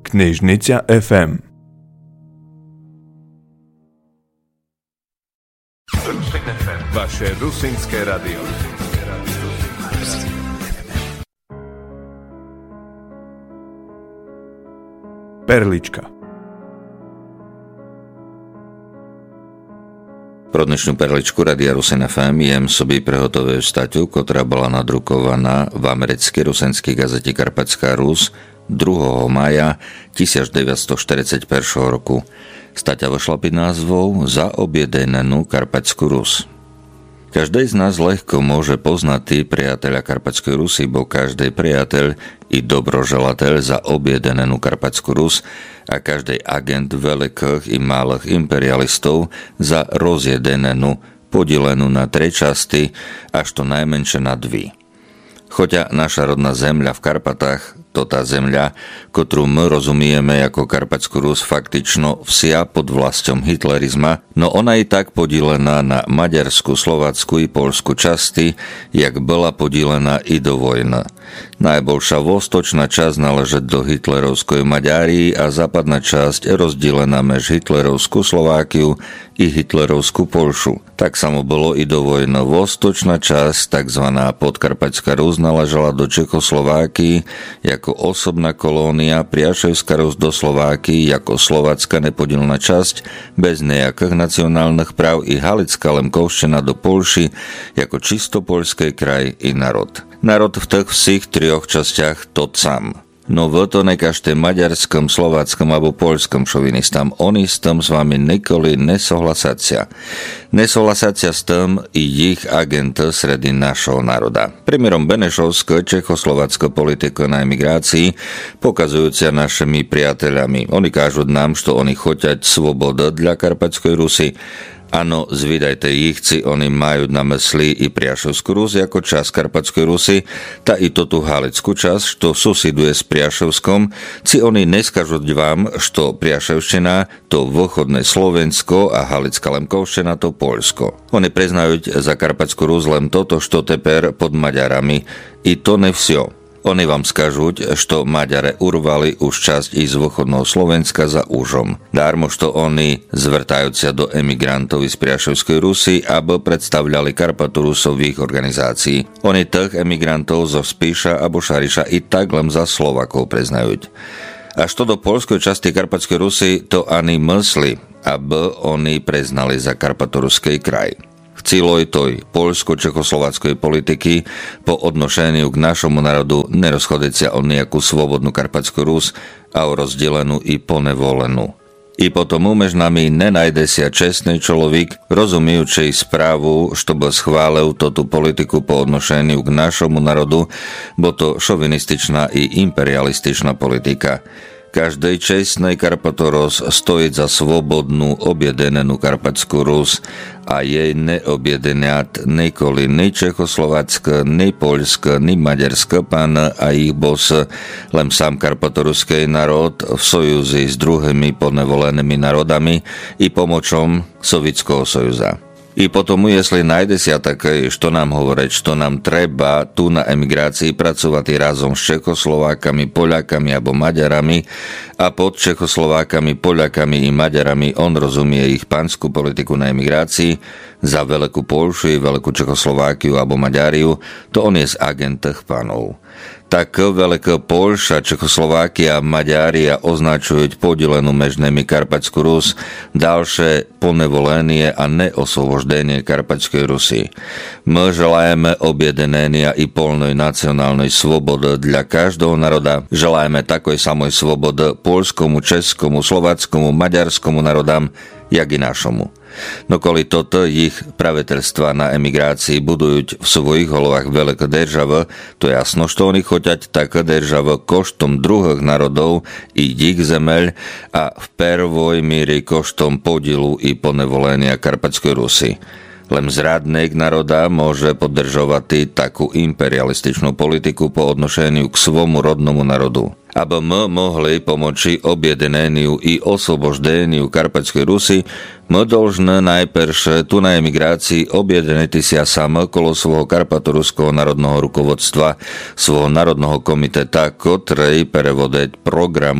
Knižnica FM. Vaše rusínske rádio. Perlička. Pro dnešnú perličku Radia Rusin FM jem sobie prehotovую staťu, ktorá bola nadrukovaná v americkej rusenskej gazete Karpatská Rus 2. mája 1941 roku. Staťa vošla pod názvou Za objedenenú Karpatskú Rus. Každý z nás ľahko môže poznať tí priateľa Karpatskej Rusy, bo každý priateľ i dobroželateľ za objedenenú Karpatskú Rus a každý agent veľkých i malých imperialistov za rozjedenenú, podielenú na 3 časti, až to najmenšie na 2. Choťa naša rodná zemľa v Karpatách, to tá zemľa, ktorú my rozumieme ako Karpatskú Rus, faktično vsia pod vlastom hitlerizma, no ona je tak podílená na maďarsku, slovácku i polsku časti, jak bola podílená i do vojny. Najbolšia vostočná časť náleží do hitlerovskej Maďárii a západná časť rozdílená mež hitlerovskú Slovákiu i hitlerovskú Polšu. Tak samo bolo i do vojny. Vostočná časť, takzvaná Podkarpatská Rus, náležala do Čechoslovákii ako osobná kolónia, Priaševská Rus do Slovákii ako slovácka nepodílna časť bez nejakých nacionálnych práv i Halická Lemkovština do Polši ako čisto poľský kraj i národ. Národ v tých všich 3 častiach to sám. No v to nekažte maďarskom, slováckom alebo poľskom šovinistám, oni s tým s vami nikoli nesohlasacia. Nesohlasacia s tým i ich agent sredi našho národa. Primierom Benešovsko, čechoslovácko politiko na emigrácii, pokazujúcia našimi priateľami. Oni kážu nám, že oni choťať svoboda dla Karpatskej Rusy. Áno, zvídajte ich, ci oni majú na mysli i Priaševskú Rus ako časť Karpatskej Rusy, ta i to tú halickú časť, što susiduje s Priaševskom, ci oni neskažu vám, što Priaševština to východné Slovensko a Halická Lemkovština to Poľsko. Oni priznajú za Karpatskú Rus len toto, što teper pod Maďarami, i to ne vsio. Oni vám skažú, što Maďare urvali už časť z východného Slovenska za úžom. Dármo, što oni zvrtajúcia do emigrantov z Priaševskej Rusy, aby predstavľali Karpatu Rusov v ich organizácii. Oni tých emigrantov zo Spíša a Šariša i tak len za Slovakov priznajú. Až to do poľskej časti Karpatskej Rusy to ani mysli, aby oni priznali za karpatoruský kraj. V celej toj poľsko-čechoslováckej politiky po odnošeniu k našomu národu nerozchodecia o nejakú svobodnú Karpatskú Rus a o rozdelenú i ponevolenú. I potom mež nami nenajde sa čestný človek, rozumijúcej správu, što by schválil toto politiku po odnošeniu k našomu národu, bo to šovinističná i imperialističná politika. Každej čestnej Karpatoros stojí za svobodnú objedenenú Karpatskú Rus a jej neobjedeniat nikoli ni Čechoslovácka, ni Poľska, ni Maďarska pána a ich bos len sám karpatoruský národ v sojuzi s druhými ponevolenými národami i pomocom Sovietského sojuza. I potom, jestli najde sa také, što nám hovoriť, što nám treba tu na emigrácii pracovať razom s Čechoslovákami, Poľakami alebo Maďarami a pod Čechoslovákami, Poľakami i Maďarami on rozumie ich pánsku politiku na emigrácii za veľkú Polšu i veľkú Čechoslovákiu alebo Maďariu, to on je z agent tých pánov. Tak veľká Polša, Čechoslovákia a Maďária označujú podielenú mež nimi Karpatskú Rus, ďalšie ponevolenie a neosvoboždenie Karpatskej Rusy. My želajeme objednenia i polnej nacionálnej svobody dla každého národa, želajeme takoj samoj svobody poľskomu, českomu, slováckomu, maďarskému národám, jak i našomu. No kvôli toto ich praviteľstva na emigrácii budujú v svojich hlavách veľké državy, to je jasno, što oni choťať také državy koštom druhých národov i ich zemeľ a v prvoj míri koštom podielu i ponevolenia Karpatskej Rusy. Len zradník národa môže podržovať takú imperialističnú politiku po odnošeniu k svomu rodnomu národu. Aby my mohli pomoci objedneniu i osvoboždeniu Karpatskej Rusy, my dolžné najperše tu na emigrácii objedniti sa sami kolo svojho karpatoruského národného rukovodstva, svojho národného komiteta, ktorý prevodeť programu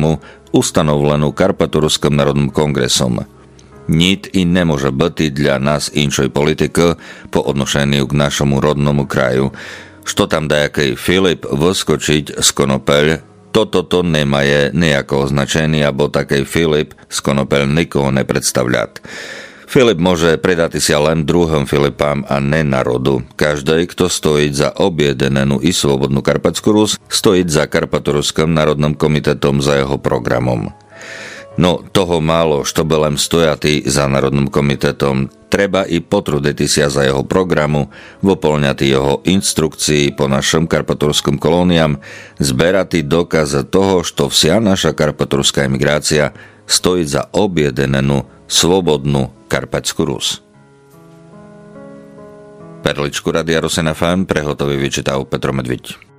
ustanovlenú Karpatoruským národným kongresom. Nic i ne može biti dla nas inšoj politike po odnošenju k našemu rodnomu kraju. Što tam dajakej Filip vyskočiť z konopelj, toto nemaje nejako označenie, abo takej Filip z konopelj nikoho nepredstavľať. Filip môže predať si len druhým Filipám a ne národu. Každý, kto stojí za objednenú i slobodnú Karpatskú Rus, stojí za Karpatoruským národným komitetom za jeho programom. No toho málo, što belem stojatý za Národným komitetom, treba i potruditi sa za jeho programu, voplňati jeho instrukcií po našom karpatorským kolóniám, zberati dokaze toho, što vsia naša karpatorská emigrácia stojí za objedenenú, slobodnú Karpatskú Rus. Perličku Radia Rusin FM prehotový vyčítal Petro Medviť.